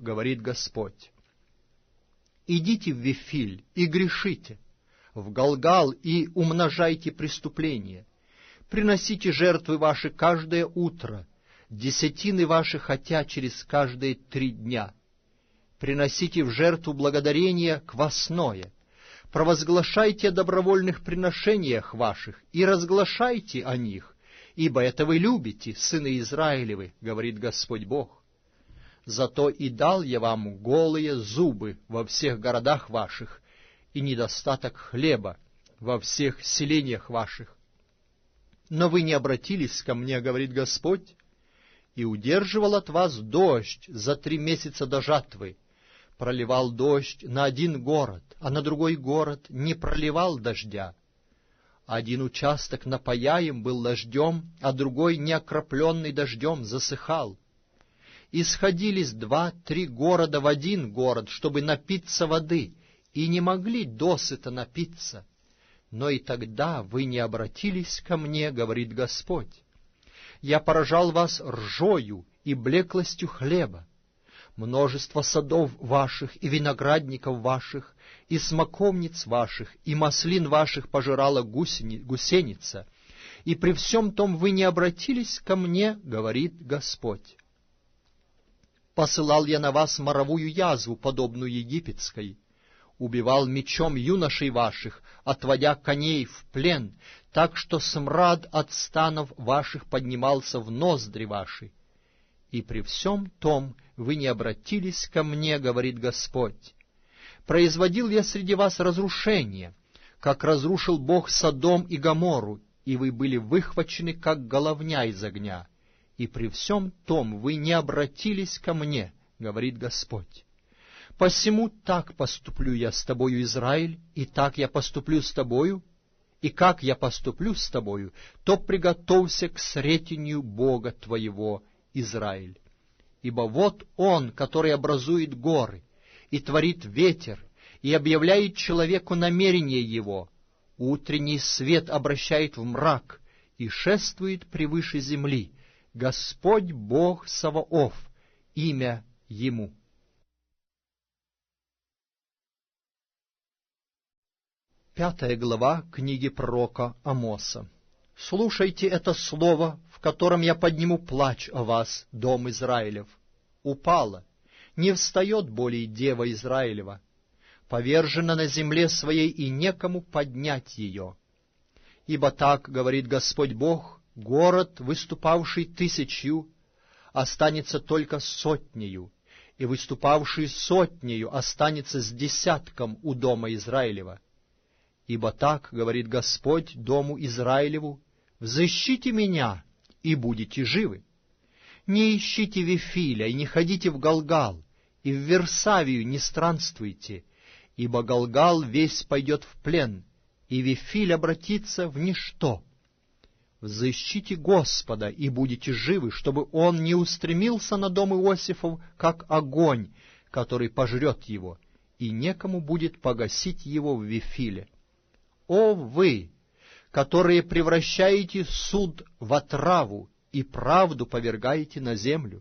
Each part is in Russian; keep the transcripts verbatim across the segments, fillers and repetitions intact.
говорит Господь. Идите в Вифиль и грешите, в Галгал и умножайте преступления. Приносите жертвы ваши каждое утро, десятины ваши хотя через каждые три дня. Приносите в жертву благодарение квасное, провозглашайте о добровольных приношениях ваших и разглашайте о них, ибо это вы любите, сыны Израилевы, говорит Господь Бог. Зато и дал я вам голые зубы во всех городах ваших и недостаток хлеба во всех селениях ваших. Но вы не обратились ко мне, говорит Господь, и удерживал от вас дождь за три месяца до жатвы, проливал дождь на один город, а на другой город не проливал дождя. Один участок напояем был дождем, а другой, не окропленный дождем, засыхал. И сходились два-три города в один город, чтобы напиться воды, и не могли досыта напиться. Но и тогда вы не обратились ко мне, говорит Господь. Я поражал вас ржою и блеклостью хлеба. Множество садов ваших и виноградников ваших, и смоковниц ваших, и маслин ваших пожирала гусени, гусеница, и при всем том вы не обратились ко мне, говорит Господь. Посылал я на вас моровую язву, подобную египетской, убивал мечом юношей ваших, отводя коней в плен, так что смрад от станов ваших поднимался в ноздри ваши. И при всем том вы не обратились ко мне, говорит Господь. Производил я среди вас разрушение, как разрушил Бог Содом и Гоморру, и вы были выхвачены, как головня из огня. И при всем том вы не обратились ко мне, говорит Господь. Посему так поступлю я с тобою, Израиль, и так я поступлю с тобою, и как я поступлю с тобою, то приготовься к сретению Бога твоего, Израиль. Ибо вот Он, который образует горы, и творит ветер, и объявляет человеку намерение его, утренний свет обращает в мрак, и шествует превыше земли, Господь Бог Саваоф, имя Ему. Пятая глава книги пророка Амоса. «Слушайте это слово, в котором я подниму плач о вас, дом Израилев. Упала, не встает более дева Израилева, повержена на земле своей, и некому поднять ее. Ибо так, говорит Господь Бог, город, выступавший тысячью, останется только сотнею, и выступавший сотнею останется с десятком у дома Израилева. Ибо так, говорит Господь дому Израилеву, взыщите меня, и будете живы. Не ищите Вифиля, и не ходите в Галгал, и в Версавию не странствуйте, ибо Галгал весь пойдет в плен, и Вифиль обратится в ничто. Взыщите Господа, и будете живы, чтобы он не устремился на дом Иосифов, как огонь, который пожрет его, и некому будет погасить его в Вифиле. О вы, которые превращаете суд в отраву и правду повергаете на землю!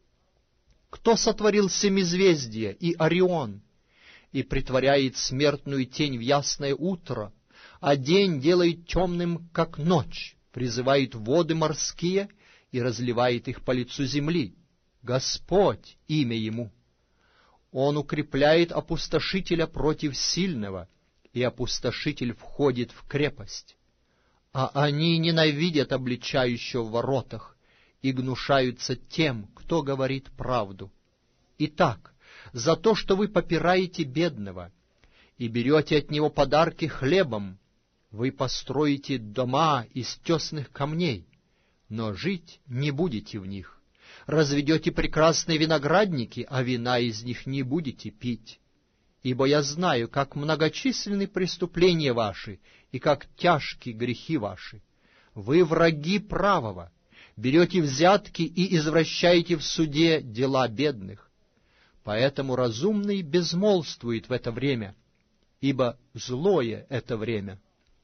Кто сотворил семизвездие и Орион, и притворяет смертную тень в ясное утро, а день делает темным, как ночь, призывает воды морские и разливает их по лицу земли? Господь, имя Ему. Он укрепляет опустошителя против сильного, и опустошитель входит в крепость. А они ненавидят обличающего в воротах и гнушаются тем, кто говорит правду. Итак, за то, что вы попираете бедного и берете от него подарки хлебом, вы построите дома из тесных камней, но жить не будете в них. Разведете прекрасные виноградники, а вина из них не будете пить. Ибо я знаю, как многочисленны преступления ваши, и как тяжки грехи ваши. Вы враги правого, берете взятки и извращаете в суде дела бедных. Поэтому разумный безмолвствует в это время, ибо злое это время.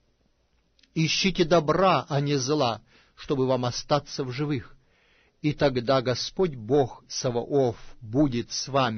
Ищите добра, а не зла, чтобы вам остаться в живых, и тогда Господь Бог Саваоф будет с вами,